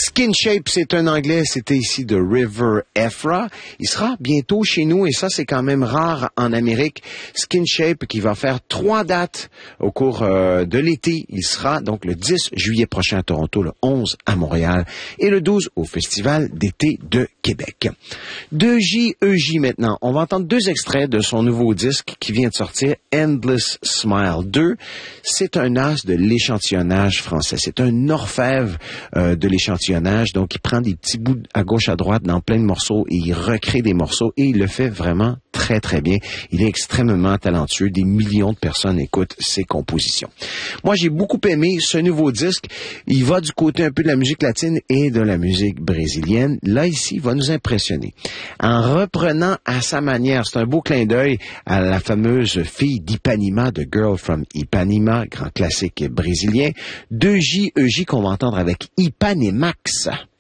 Skin Shape, c'est un anglais, c'était ici de River Ephra. Il sera bientôt chez nous et ça, c'est quand même rare en Amérique. Skin Shape qui va faire 3 dates au cours de l'été. Il sera donc le 10 juillet prochain à Toronto, le 11 à Montréal et le 12 au Festival d'été de Québec. De J.E.J. maintenant. On va entendre 2 extraits de son nouveau disque qui vient de sortir, Endless Smile 2. C'est un as de l'échantillonnage français. C'est un orfèvre de l'échantillonnage. Donc, il prend des petits bouts à gauche, à droite dans plein de morceaux et il recrée des morceaux et il le fait vraiment très, très bien. Il est extrêmement talentueux. Des millions de personnes écoutent ses compositions. Moi, j'ai beaucoup aimé ce nouveau disque. Il va du côté un peu de la musique latine et de la musique brésilienne. Là, ici, il va nous impressionner. En reprenant à sa manière, c'est un beau clin d'œil à la fameuse fille d'Ipanema, de Girl from Ipanema, grand classique brésilien, de J.E.J. qu'on va entendre avec Ipanemax.